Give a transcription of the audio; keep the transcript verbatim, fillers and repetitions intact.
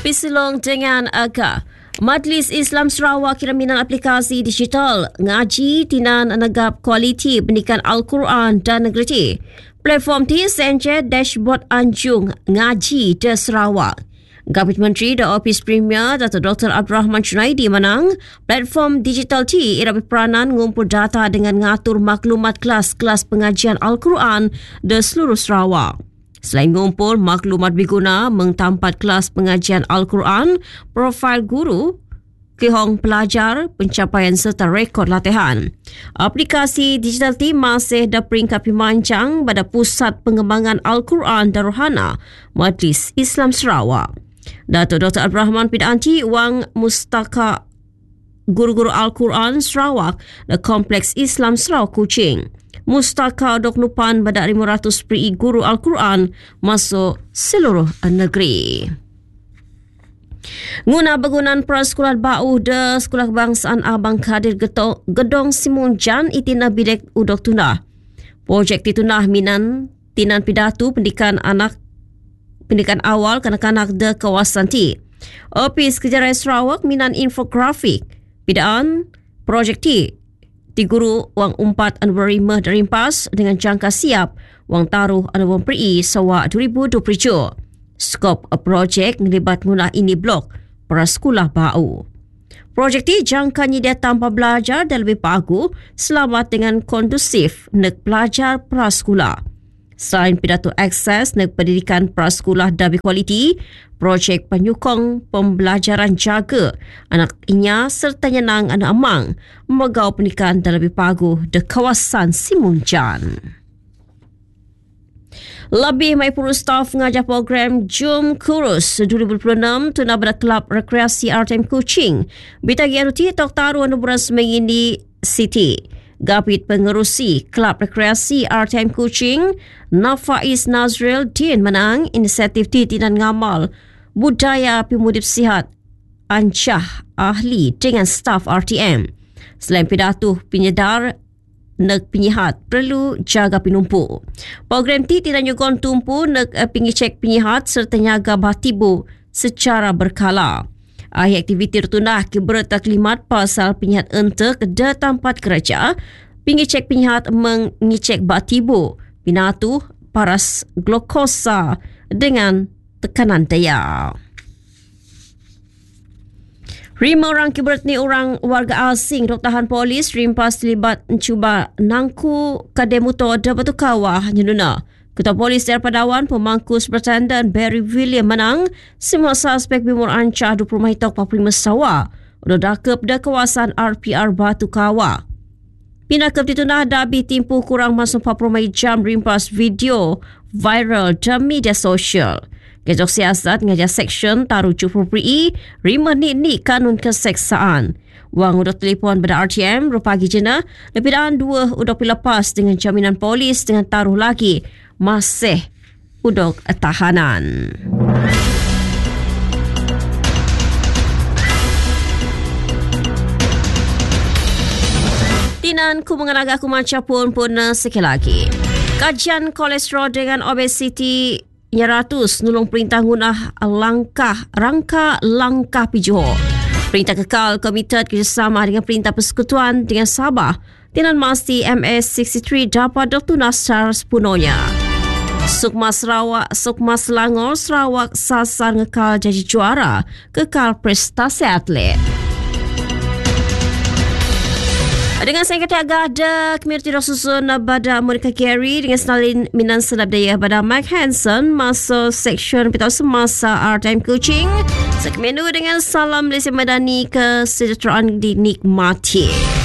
Pisilong dengan Aga. Majlis Islam Sarawak kira minat aplikasi digital ngaji tinan negap kualiti pendidikan Al-Quran dan Negeri. Platform T senje dashboard anjung ngaji de Sarawak. Gabit Menteri The Office Premier Dato' Doktor Abdul Rahman Junaidi menang platform digital T ira berperanan ngumpul data dengan ngatur maklumat kelas-kelas pengajian Al-Quran di seluruh Sarawak. Selain ngumpul maklumat berguna mengtampat kelas pengajian Al-Quran, profil guru, kehong pelajar, pencapaian serta rekod latihan. Aplikasi digital T masih ada peringkat pimancang pada Pusat Pengembangan Al-Quran Darul-Hana, Majlis Islam Sarawak. Dato' Doktor Abdul Rahman Pidanti Wang Mustaka Guru-Guru Al-Quran Sarawak dan Kompleks Islam Sarawak Kuching. Mustaka dok nupan pada lima ratus peri guru Al-Quran masuk seluruh negeri. Guna bangunan prasekolah bau de Sekolah Kebangsaan Abang Kadir Gedong, Gedong Simun Jan itina bidek udok tunah. Projek ditunah minan tinan pidatu pendidikan anak pendidikan awal kanak-kanak de kawasan ti. Opis Kejaraan Sarawak minan infografik. Pidaan projek ti Ti guru wang umpat anu berima dari impas dengan jangka siap wang taruh anu memberi sawa dua ribu dua puluh tujuh. Skop projek ngelibat guna ini blok prasekolah bau. Projek ti jangka nyedia tanpa belajar dan lebih pagu selamat dengan kondusif nek pelajar prasekolah. Selain pidato akses nek pendidikan prasekolah dan berkualiti, projek penyukong pembelajaran jaga anak inya serta nyenang anak amang memegau pendidikan dan lebih pagu di kawasan Simunjan. Lebih mai puluh staf mengajar program Jum Kurus dua ribu dua puluh enam tuna pada Kelab Rekreasi R T M Kuching. Bitagi anuti tok taru anu bulan seminggu City. Gapit pengerusi Kelab Rekreasi R T M Kuching, Nafais Nazril Din menang inisiatif titinan ngamal budaya pemudip sihat ancah ahli dengan staf R T M. Selain pidato penyedar nek penyihat perlu jaga penumpu. Program ti tidak nyugon tumpu nek pengicek penyihat serta nyaga batibu secara berkala. Akhir aktiviti rutunah kiberta kelimat pasal penyihat entek de tempat kerja, pengicek penyihat mengicek batibu, pinatu, paras glukosa dengan tekanan daya. Lima orang kiberat ni orang warga asing dok tahan polis rimpas terlibat mencuba nangku kademuto de batu kawah nyeduna. Ketua Polis Daerah Padawan pemangku Superintendent Barry William menang semua suspek bimur ancah dua puluh mahitok empat puluh lima sawa udah dakep de kawasan R P R Batu Kawah. Pinakep ditunah dabi timpu kurang masuk empat puluh jam rimpas video viral di media sosial. Kejok siasat ngajak seksyen taruh tujuh puluh i rima ni kanun keseksaan. Wang udah telefon pada R T M rupagi jena lebih dan dua udah dilepas dengan jaminan polis dengan taruh lagi masih udok tahanan. Tinan ku mengenagah ku macam pun pun sekali lagi. Kajian kolesterol dengan obesiti ratus nulung perintah gunah langkah rangka langkah pijuh. Perintah kekal komited kerjasama dengan Perintah Persekutuan dengan Sabah tinan masti M S enam puluh tiga dapat ditunas secara sepenuhnya. Sukma Sarawak, Sukma Selangor, Sarawak sasar ngekal jadi juara, kekal prestasi atlet. Dengan saya kata agak ada komuniti dah susun pada Monica Carey dengan Stalin Minan Selab Daya pada Mike Hansen masuk seksyen pitau semasa R T M Kuching. Sekmenu dengan salam Malaysia Madani kesejahteraan dinikmati.